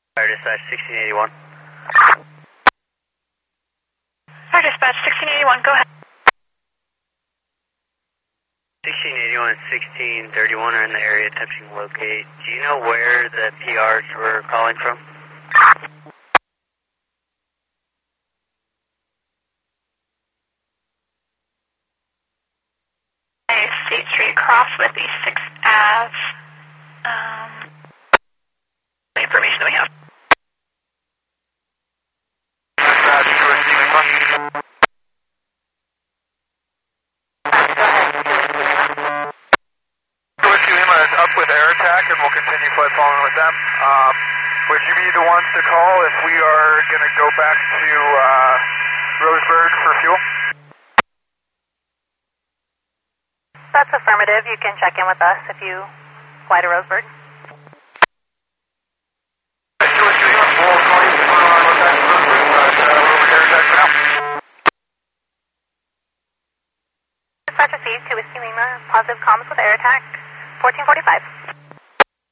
Fire dispatch 1681. Fire dispatch 1681, go ahead. 1681 and 1631 are in the area attempting to locate. Do you know where the PRs were calling from? State Street across with the 6th Ave. The information that we have. Up with air attack, and we'll continue flight following with them. Would you be the ones to call if we are going to go back to Roseburg for fuel? That's affirmative. You can check in with us if you fly to Roseburg. Dispatch received to Whiskey Lima, positive comms with air attack, 1445.